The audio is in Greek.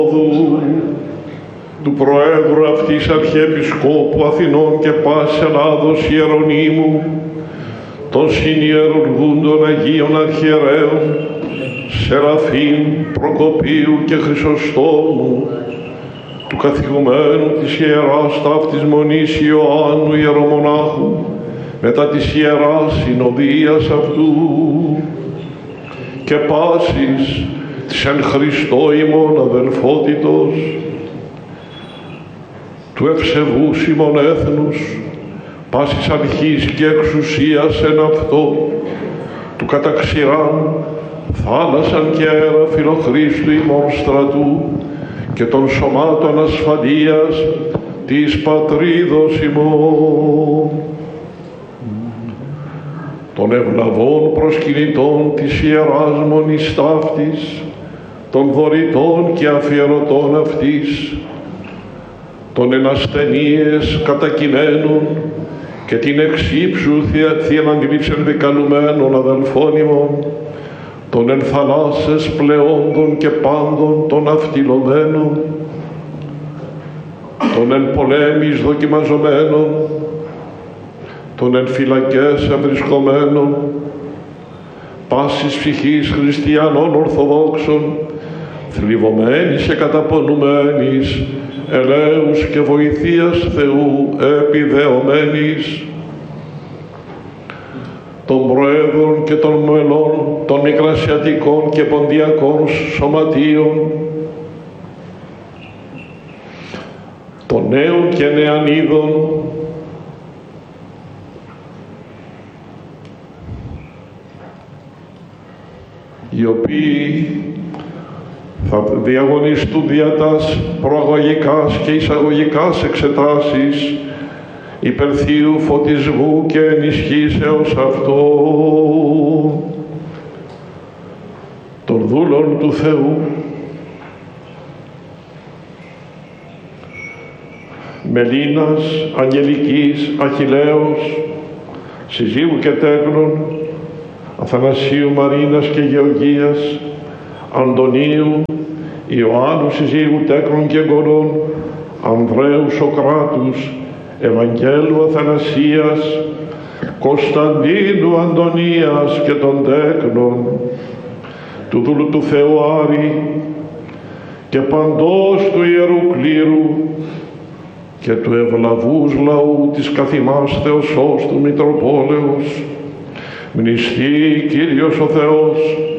του Προέδρου αυτής Αρχιεπισκόπου Αθηνών και πάσης Ελλάδος Ιερονύμου, των συνιερουργούντων Αγίων Αρχιερέων, Σεραφείμ, Προκοπίου και Χρυσοστόμου, του καθηγουμένου της Ιεράς Ταύτης Μονής Ιωάννου Ιερομονάχου, μετά της Ιεράς Συνοδείας αυτού, και πάσης της εν Χριστώ ημών αδελφότητος, του ευσεβούς ημών έθνους, πάσης αρχής και εξουσίας εν αυτό, του καταξηράν, θάλασσαν και αέρα φιλοχρίστου ημών στρατού, και των σωμάτων ασφαλείας της πατρίδος ημών, των ευλαβών προσκυνητών της Ιεράς Μονής Ταύτης, των δωρητών και αφιερωτών αυτής, των εν ασθενείες κατακειμένων και την εξύψου θείαν αντιλήψεων δικαλουμένων αδελφών ημών, των εν θαλάσσες πλεόντων και πάντων των αυτιλωμένων, των εν πολέμης δοκιμαζομένων, των εν φυλακές ευρισκομένων, πάσης ψυχής χριστιανών ορθοδόξων, θλιβωμένης και καταπονουμένης, ελέους και βοηθείας Θεού επιδεωμένης, των Προέδρων και των μελών των Μικρασιατικών και Ποντιακών Σωματείων, των νέων και νεανίδων, οι οποίοι θα διαγωνιστούν δια τας προαγωγικάς και εισαγωγικάς εξετάσεις υπερθείου φωτισμού και ενισχύσεως αυτό των δούλων του Θεού, Μελίνας, Αγγελικής, Αχιλλέως, συζύγου και τέκνων, Αθανασίου, Μαρίνας και Γεωργίας, Αντωνίου, Ιωάννου συζύγου τέκνων και γονών, Ανδρέου Σοκράτους, Ευαγγέλου Αθανασίας, Κωνσταντίνου Αντωνίας και των τέκνων, του δούλου του Θεού Άρη και παντός του Ιερού Κλήρου και του ευλαβούς λαού της καθημάς Θεοσώστου Μητροπόλεως, μνηστεί Κύριος ο Θεός